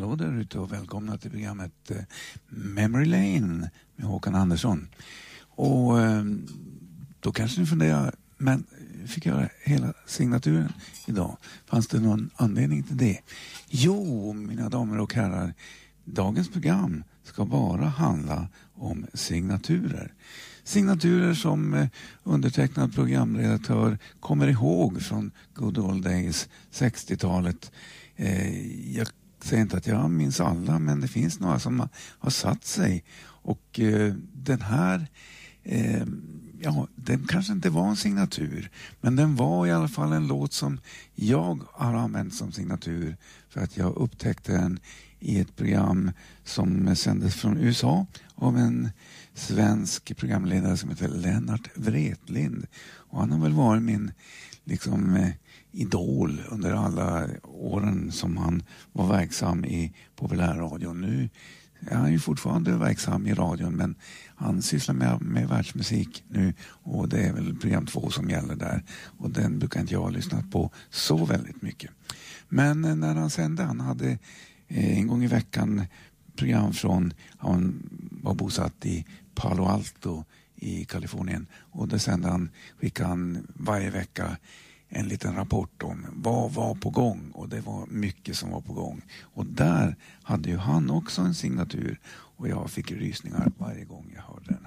Hallå där ute och välkomna till programmet Memory Lane med Håkan Andersson. Och då kanske ni funderar, men fick jag hela signaturen idag? Fanns det någon anledning till det? Jo, mina damer och herrar, dagens program ska bara handla om signaturer. Signaturer som undertecknad programredaktör kommer ihåg från good old days, 60-talet. Jag säger inte att jag minns alla, men det finns några som har satt sig. Och den här, den kanske inte var en signatur, men den var i alla fall en låt som jag har använt som signatur för att jag upptäckte den i ett program som sändes från USA av en svensk programledare som heter Lennart Wretlind. Och han har väl varit min idol under alla åren som han var verksam i populärradion. Nu är han ju fortfarande verksam i radion, men han sysslar med världsmusik nu och det är väl program 2 som gäller där. Och den brukar inte jag ha lyssnat på så väldigt mycket. Men när han sände, han hade en gång i veckan program från, han var bosatt i Palo Alto i Kalifornien, och där skickade han varje vecka en liten rapport om vad var på gång, och det var mycket som var på gång. Och där hade ju han också en signatur och jag fick rysningar varje gång jag hörde den.